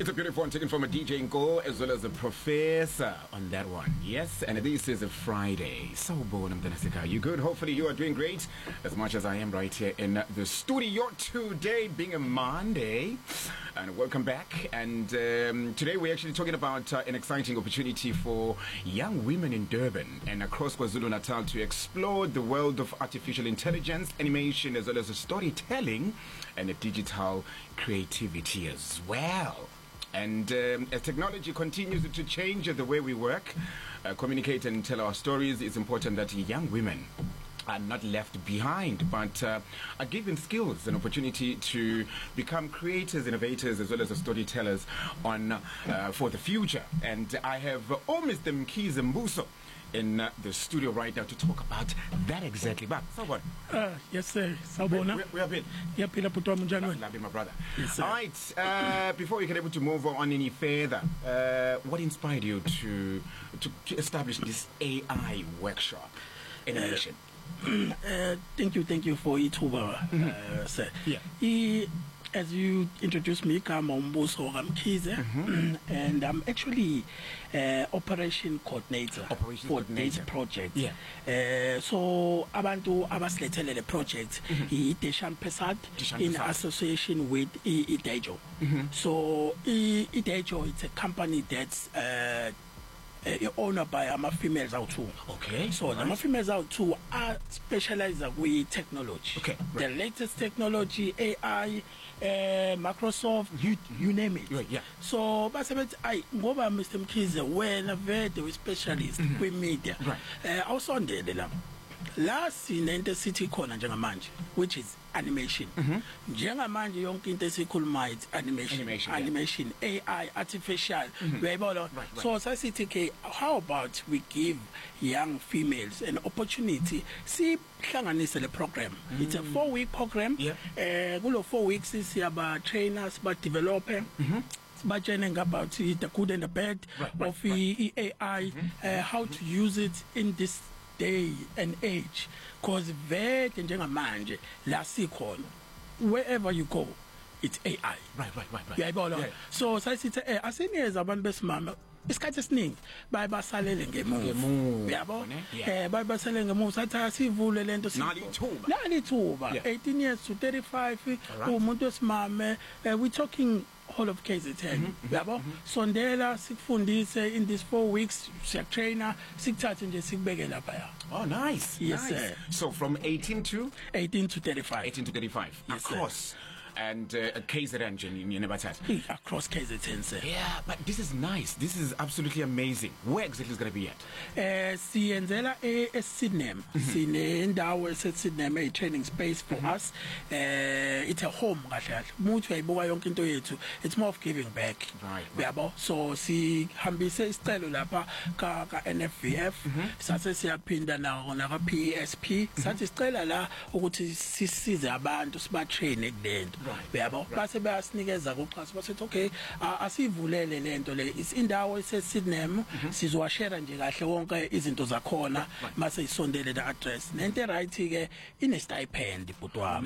It's a beautiful one taken from a DJ Ngo as well as a professor on that one. Yes, and this is a Friday. So born, Mdanasika. You good? Hopefully you are doing great as much as I am right here in the studio today, being a Monday. And welcome back. And today we're actually talking about an exciting opportunity for young women in Durban and across KwaZulu-Natal to explore the world of artificial intelligence, animation, as well as storytelling and digital creativity as well. And as technology continues to change the way we work, communicate and tell our stories, it's important that young women are not left behind, but are given skills and opportunity to become creators, innovators, as well as storytellers for the future. And I have Mr. Mkhize Mbuso in the studio right now to talk about that exactly. But Sawubona. Yes, sir. Sawubona. We have been. Yeah, Pila Putomu January. Love you, my brother. Yes, sir. All right. Before we can able to move on any further, what inspired you to establish this AI workshop innovation? Thank you for it, sir. Yeah. As you introduced me, I'm Mbuso Mkhize, and I'm actually operation coordinator for this project. Yeah. So abantu abasilethele the project i-Deshan Pesad in association with iDejo. So iDejo, it's a company that's owned by females out too. Okay. So the females out too are specialized with technology. Okay. Right. The latest technology, AI, Microsoft, you name it. Right, yeah. So basebenzi ngoba Mr. Mkhize wena vele we specialist with media. Right. Awusondele la sinento esithi khona njengamanje, which is animation. Njengamanje yonke into esikhulumayo it's animation, AI, artificial. Uyayibona? So sasithi ke, how about we give young females an opportunity, sihlanganise le program. It's a 4-week program. Kulo 4 weeks siyaba trainers, ba developer, batshene about the good and the bad of AI, how to use it in this day and age, because vele njengamanje la sikhona, wherever you go it's AI. Right. Yeah. So sasithi asinikeza abantu besimama isikhathi esiningi bayabasalele ngemuva. Yabo? Bayabasalele ngemuva, sathi asivule lento nalithuba 18 years to 35 umuntu wesimama. We talking whole of KZN. Yabo? Sondela sikufundise in these 4 weeks, siyatrainer, sikuthathe nje sikubeke lapha. Oh, nice. Yes, nice. Sir. So from 18 to 35. 18 to 35. Yes, across. Sir. And KZN in Nebatat. Across KZN, sir. Yeah, but this is nice. This is absolutely amazing. Where exactly is going to be at? Siyenzela Sydney. Sinendawo eSydney, a training space for us. It's a home kahle. Muthi uyayibuka yonke into yethu. It's more of giving back. Right. Yabo. So sihambise isicelo lapha ka NFVF. Sase siyaphinda na PSP. Sathi sicela la ukuthi sisize abantu siba train kulento. Yabo. Base bayasinikeza kuxhasa basethi okay, asivulele lento le. Indawo eseSydney sizowashare nje kahle wonke izinto zakhona mase isondele the address. Nento right ke ine stipend ibutwa.